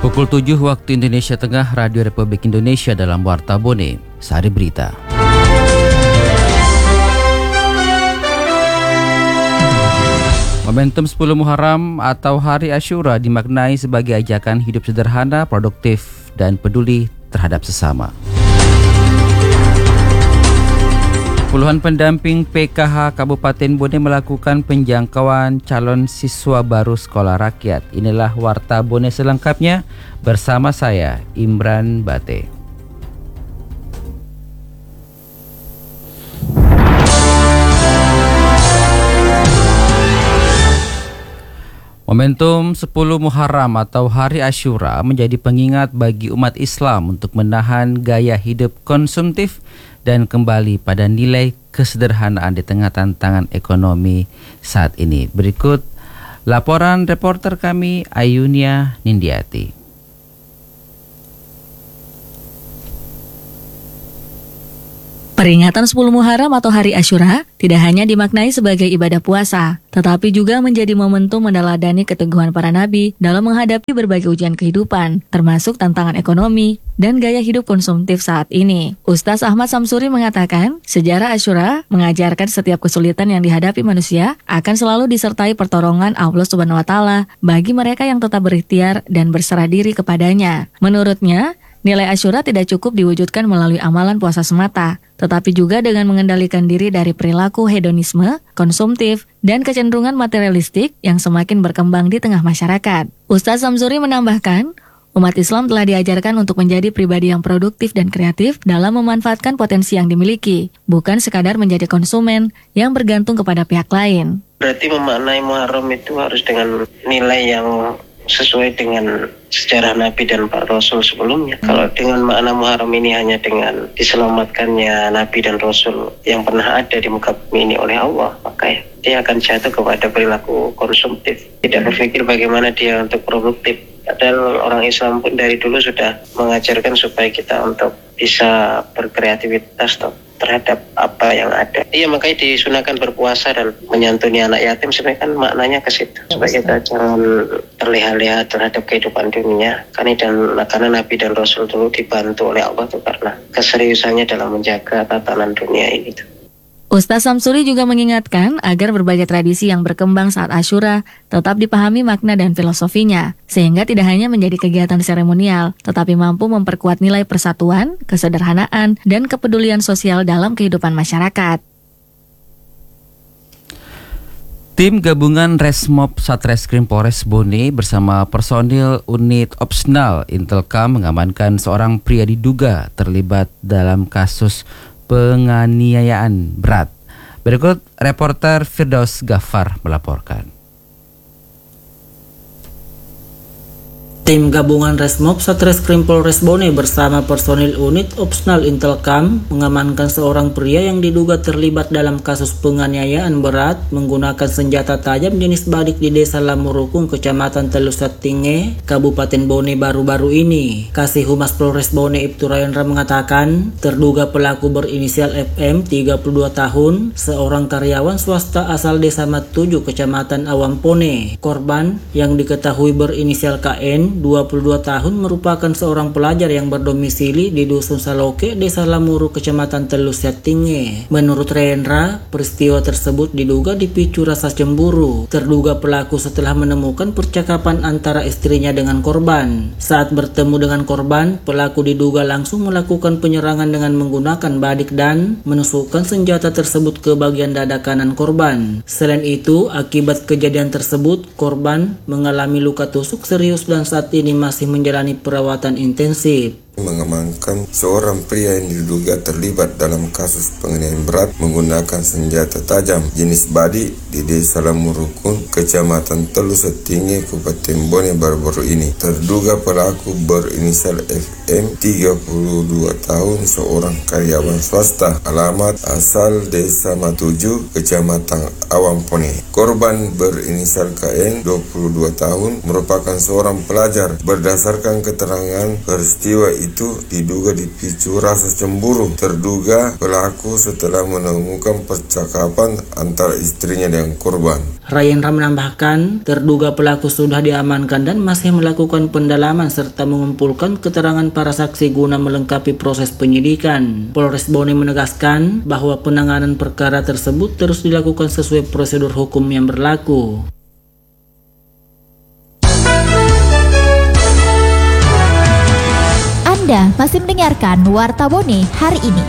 Pukul 7 waktu Indonesia Tengah, Radio Republik Indonesia dalam Warta Bone, Sari Berita. Momentum 10 Muharram atau Hari Asyura dimaknai sebagai ajakan hidup sederhana, produktif, dan peduli terhadap sesama. Puluhan pendamping PKH Kabupaten Bone melakukan penjangkauan calon siswa baru sekolah rakyat. Inilah Warta Bone selengkapnya bersama saya, Imran Bate. Momentum 10 Muharram atau Hari Asyura menjadi pengingat bagi umat Islam untuk menahan gaya hidup konsumtif dan kembali pada nilai kesederhanaan di tengah tantangan ekonomi saat ini. Berikut laporan reporter kami Ayunia Nindiati. Peringatan 10 Muharram atau Hari Asyura tidak hanya dimaknai sebagai ibadah puasa, tetapi juga menjadi momentum meneladani keteguhan para nabi dalam menghadapi berbagai ujian kehidupan, termasuk tantangan ekonomi dan gaya hidup konsumtif saat ini. Ustaz Ahmad Samsuri mengatakan, sejarah Asyura mengajarkan setiap kesulitan yang dihadapi manusia akan selalu disertai pertolongan Allah Subhanahu wa Ta'ala bagi mereka yang tetap berikhtiar dan berserah diri kepadanya. Menurutnya, nilai Asyura tidak cukup diwujudkan melalui amalan puasa semata, tetapi juga dengan mengendalikan diri dari perilaku hedonisme, konsumtif, dan kecenderungan materialistik yang semakin berkembang di tengah masyarakat. Ustaz Samsuri menambahkan, umat Islam telah diajarkan untuk menjadi pribadi yang produktif dan kreatif dalam memanfaatkan potensi yang dimiliki, bukan sekadar menjadi konsumen yang bergantung kepada pihak lain. Berarti memaknai Muharram itu harus dengan nilai yang sesuai dengan sejarah Nabi dan para Rasul sebelumnya. Kalau dengan makna Muharram ini hanya dengan diselamatkannya Nabi dan Rasul yang pernah ada di muka bumi ini oleh Allah, maka dia akan jatuh kepada perilaku konsumtif. Tidak berpikir bagaimana dia untuk produktif. Padahal orang Islam pun dari dulu sudah mengajarkan supaya kita untuk bisa berkreativitas terhadap apa yang ada. Iya, makanya disunahkan berpuasa dan menyantuni anak yatim. Sebenarnya kan maknanya ke situ, supaya kita jangan terlihat-lihat terhadap kehidupan dunia. Karena Nabi dan Rasul dulu dibantu oleh Allah tuh karena keseriusannya dalam menjaga tatanan dunia ini tuh. Ustaz Samsuri juga mengingatkan agar berbagai tradisi yang berkembang saat Asyura tetap dipahami makna dan filosofinya, sehingga tidak hanya menjadi kegiatan seremonial, tetapi mampu memperkuat nilai persatuan, kesederhanaan, dan kepedulian sosial dalam kehidupan masyarakat. Tim gabungan Resmob Satreskrim Polres Bone bersama personil unit opsional Intelkam mengamankan seorang pria diduga terlibat dalam kasus penganiayaan berat. Berikut reporter Firdaus Ghaffar melaporkan. Tim gabungan Resmob Satreskrim Polres Bone bersama personil unit opsional Intelkam mengamankan seorang pria yang diduga terlibat dalam kasus penganiayaan berat menggunakan senjata tajam jenis badik di Desa Lamurukung, Kecamatan Telusat Tinge, Kabupaten Bone baru-baru ini. Kasih Humas Polres Bone Ibtu Rayandra mengatakan, terduga pelaku berinisial FM 32 tahun, seorang karyawan swasta asal Desa Matuju, Kecamatan Awampone. Korban yang diketahui berinisial KN 22 tahun merupakan seorang pelajar yang berdomisili di Dusun Saloke, Desa Lamuru, Kecamatan Telusat Tinge. Menurut Rendra, peristiwa tersebut diduga dipicu rasa cemburu. Terduga pelaku setelah menemukan percakapan antara istrinya dengan korban. Saat bertemu dengan korban, pelaku diduga langsung melakukan penyerangan dengan menggunakan badik dan menusukkan senjata tersebut ke bagian dada kanan korban. Selain itu, akibat kejadian tersebut, korban mengalami luka tusuk serius dan saat ini masih menjalani perawatan intensif. Mengamankan seorang pria yang diduga terlibat dalam kasus penganiayaan berat menggunakan senjata tajam jenis badik di Desa Lamurukung, Kecamatan Telusat Tinge, Kabupaten Bone baru-baru ini. Terduga pelaku berinisial FM 32 tahun, seorang karyawan swasta, alamat asal Desa Matuju, Kecamatan Awampone. Korban berinisial KN 22 tahun merupakan seorang pelajar. Berdasarkan keterangan peristiwa itu itu diduga dipicu rasa cemburu terduga pelaku setelah menemukan percakapan antara istrinya dengan korban. Rayendra menambahkan, terduga pelaku sudah diamankan dan masih melakukan pendalaman serta mengumpulkan keterangan para saksi guna melengkapi proses penyidikan. Polres Bone menegaskan bahwa penanganan perkara tersebut terus dilakukan sesuai prosedur hukum yang berlaku. Anda masih mendengarkan Warta Bone hari ini.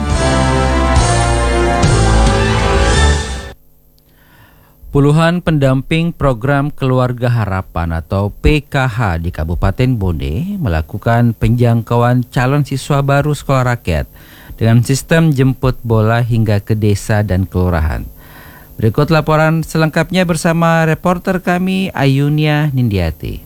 Puluhan pendamping program Keluarga Harapan atau PKH di Kabupaten Bone melakukan penjangkauan calon siswa baru sekolah rakyat dengan sistem jemput bola hingga ke desa dan kelurahan. Berikut laporan selengkapnya bersama reporter kami Ayunia Nindiati.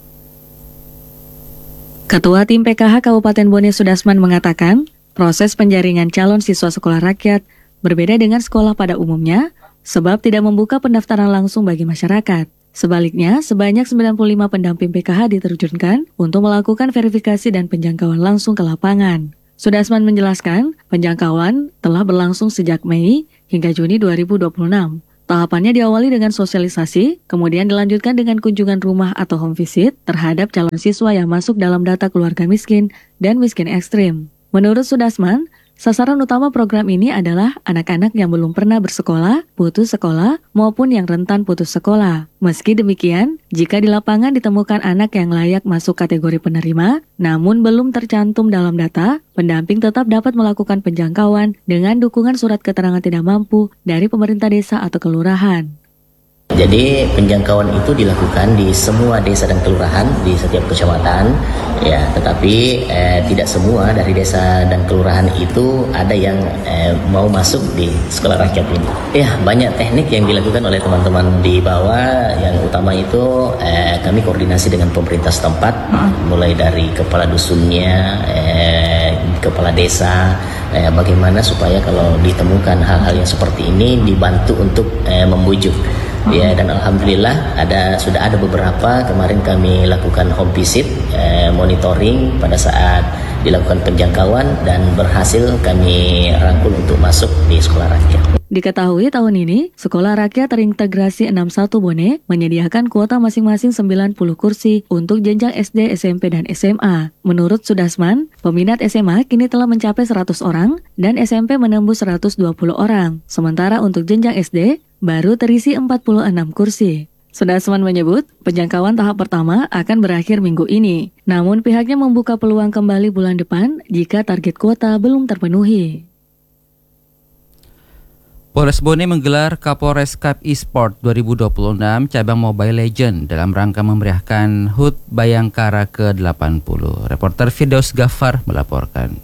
Ketua Tim PKH Kabupaten Bone Sudasman mengatakan, proses penjaringan calon siswa sekolah rakyat berbeda dengan sekolah pada umumnya, sebab tidak membuka pendaftaran langsung bagi masyarakat. Sebaliknya, sebanyak 95 pendamping PKH diterjunkan untuk melakukan verifikasi dan penjangkauan langsung ke lapangan. Sudasman menjelaskan, penjangkauan telah berlangsung sejak Mei hingga Juni 2026. Tahapannya diawali dengan sosialisasi, kemudian dilanjutkan dengan kunjungan rumah atau home visit terhadap calon siswa yang masuk dalam data keluarga miskin dan miskin ekstrim. Menurut Sudasman, sasaran utama program ini adalah anak-anak yang belum pernah bersekolah, putus sekolah, maupun yang rentan putus sekolah. Meski demikian, jika di lapangan ditemukan anak yang layak masuk kategori penerima, namun belum tercantum dalam data, pendamping tetap dapat melakukan penjangkauan dengan dukungan surat keterangan tidak mampu dari pemerintah desa atau kelurahan. Jadi penjangkauan itu dilakukan di semua desa dan kelurahan di setiap kecamatan, ya. Tetapi tidak semua dari desa dan kelurahan itu ada yang mau masuk di sekolah rakyat ini. Ya, banyak teknik yang dilakukan oleh teman-teman di bawah. Yang utama itu kami koordinasi dengan pemerintah setempat, mulai dari kepala dusunnya, kepala desa, bagaimana supaya kalau ditemukan hal-hal yang seperti ini dibantu untuk membujuk. Ya, dan alhamdulillah sudah ada beberapa kemarin kami lakukan home visit, monitoring pada saat dilakukan penjangkauan dan berhasil kami rangkul untuk masuk di sekolah rakyat. Diketahui tahun ini, Sekolah Rakyat Terintegrasi 61 Bone menyediakan kuota masing-masing 90 kursi untuk jenjang SD, SMP, dan SMA. Menurut Sudasman, peminat SMA kini telah mencapai 100 orang dan SMP menembus 120 orang. Sementara untuk jenjang SD, baru terisi 46 kursi. Sudasman menyebut, penjangkauan tahap pertama akan berakhir minggu ini. Namun pihaknya membuka peluang kembali bulan depan jika target kuota belum terpenuhi. Polres Bone menggelar Kapolres Cup eSport 2026 cabang Mobile Legends dalam rangka memeriahkan HUT Bayangkara ke-80. Reporter Firdaus Ghaffar melaporkan.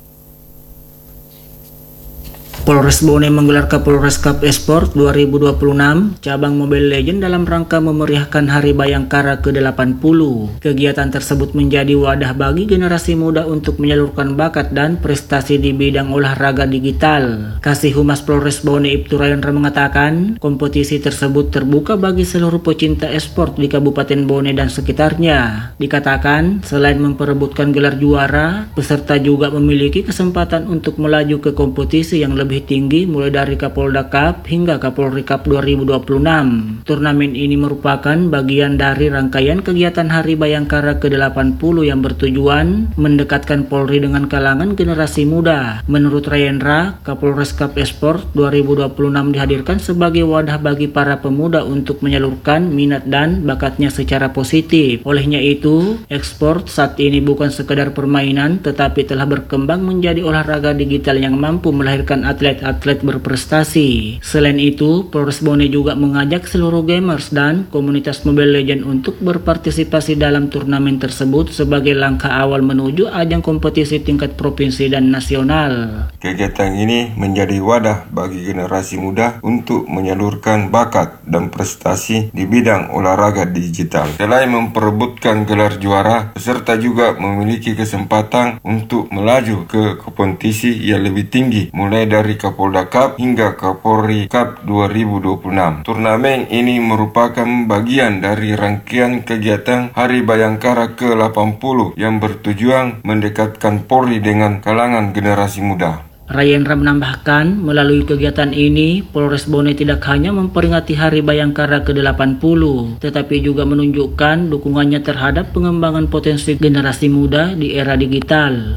Polres Bone menggelar Kapolres Cup eSport 2026 cabang Mobile Legends dalam rangka memeriahkan Hari Bayangkara ke-80. Kegiatan tersebut menjadi wadah bagi generasi muda untuk menyalurkan bakat dan prestasi di bidang olahraga digital. Kasih Humas Polres Bone Ibtu Rayendra mengatakan, kompetisi tersebut terbuka bagi seluruh pecinta eSport di Kabupaten Bone dan sekitarnya. Dikatakan, selain memperebutkan gelar juara, peserta juga memiliki kesempatan untuk melaju ke kompetisi yang lebih tinggi mulai dari Kapolda Cup hingga Kapolri Cup 2026. Turnamen ini merupakan bagian dari rangkaian kegiatan Hari Bayangkara ke-80 yang bertujuan mendekatkan Polri dengan kalangan generasi muda. Menurut Rayendra, Kapolres Cup eSport 2026 dihadirkan sebagai wadah bagi para pemuda untuk menyalurkan minat dan bakatnya secara positif. Olehnya itu, e-sport saat ini bukan sekedar permainan tetapi telah berkembang menjadi olahraga digital yang mampu melahirkan atlet-atlet berprestasi. Selain itu, Polres Bone juga mengajak seluruh gamers dan komunitas Mobile Legends untuk berpartisipasi dalam turnamen tersebut sebagai langkah awal menuju ajang kompetisi tingkat provinsi dan nasional. Kegiatan ini menjadi wadah bagi generasi muda untuk menyalurkan bakat dan prestasi di bidang olahraga digital. Selain memperebutkan gelar juara, peserta juga memiliki kesempatan untuk melaju ke kompetisi yang lebih tinggi, mulai dari dari Kapolda Cup hingga Kapolri Cup 2026. Turnamen ini merupakan bagian dari rangkaian kegiatan Hari Bayangkara ke-80 yang bertujuan mendekatkan Polri dengan kalangan generasi muda. Rayendra menambahkan, melalui kegiatan ini, Polres Bone tidak hanya memperingati Hari Bayangkara ke-80, tetapi juga menunjukkan dukungannya terhadap pengembangan potensi generasi muda di era digital.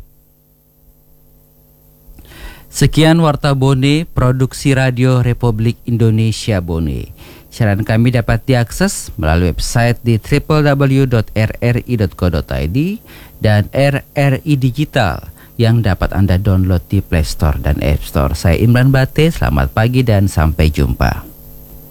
Sekian Warta Bone, produksi Radio Republik Indonesia Bone. Siaran kami dapat diakses melalui website di www.rri.co.id dan RRI Digital yang dapat Anda download di Play Store dan App Store. Saya Imran Bate, selamat pagi dan sampai jumpa.